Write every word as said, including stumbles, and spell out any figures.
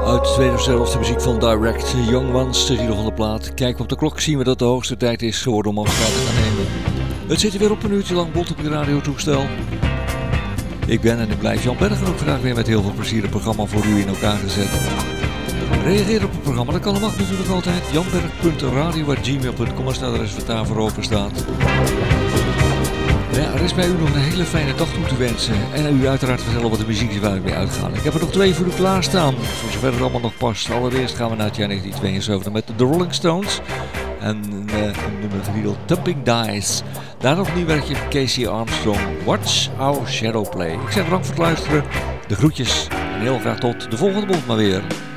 Uit tweeduizend elf de muziek van Direct, Young Ones, de titel van de plaat. Kijken we op de klok, zien we dat de hoogste tijd is geworden om afscheid te gaan nemen. Het zit er weer op een uurtje lang bot op je radiotoestel. Ik ben en ik blijf Jan Bergen, ook vandaag weer met heel veel plezier het programma voor u in elkaar gezet. Reageer op het programma, dat kan mag natuurlijk altijd. janberg punt radio apenstaartje gmail punt com als het adres wat daarvoor open staat. Ja, er is bij u nog een hele fijne dag toe te wensen. En u uiteraard vertellen wat de muziek is waar ik mee uitga. Ik heb er nog twee voor u klaarstaan. Voor zover het allemaal nog past. Allereerst gaan we naar het jaar negentien tweeënzeventig met de Rolling Stones. En uh, een nummer getiteld Thumping Dice. Daar nog een nieuw werkje van Casey Armstrong. Watch Our Shadow Play. Ik zeg bedankt voor het luisteren. De groetjes. En heel graag tot de volgende bond maar weer.